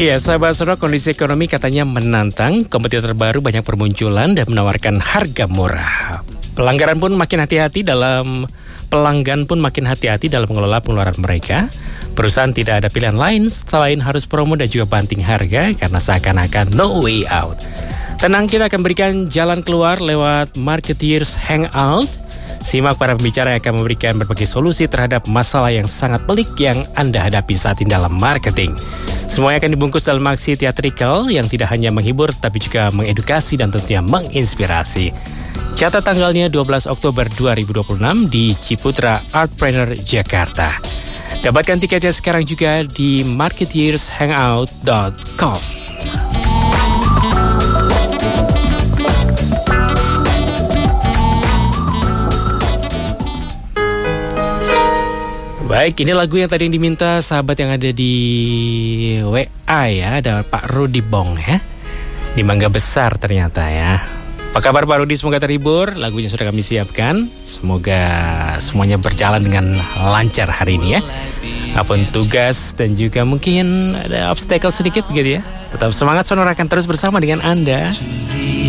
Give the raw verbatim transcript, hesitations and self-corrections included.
Iya, sahabat Sonora, kondisi ekonomi katanya menantang. Kompetitor baru banyak bermunculan dan menawarkan harga murah. Pelanggaran pun makin hati-hati dalam pelanggan pun makin hati-hati dalam mengelola pengeluaran mereka. Perusahaan tidak ada pilihan lain selain harus promo dan juga banting harga karena seakan-akan no way out. Tenang, kita akan berikan jalan keluar lewat Marketeers Hangout. Simak para pembicara yang akan memberikan berbagai solusi terhadap masalah yang sangat pelik yang Anda hadapi saat ini dalam marketing. Semuanya akan dibungkus dalam aksi teatrikal yang tidak hanya menghibur tapi juga mengedukasi dan tentunya menginspirasi. Catat tanggalnya dua belas Oktober dua ribu dua puluh enam di Ciputra Artpreneur Jakarta. Dapatkan tiketnya sekarang juga di marketeers hangout dot com. Baik, ini lagu yang tadi yang diminta sahabat yang ada di W A ya. Ada Pak Rudi Bong ya, di Mangga Besar ternyata ya. Apa kabar Pak Rudi? Semoga terhibur. Lagunya sudah kami siapkan. Semoga semuanya berjalan dengan lancar hari ini ya. Apapun tugas dan juga mungkin ada obstacle sedikit begitu ya. Tetap semangat, Sonora akan terus bersama dengan Anda.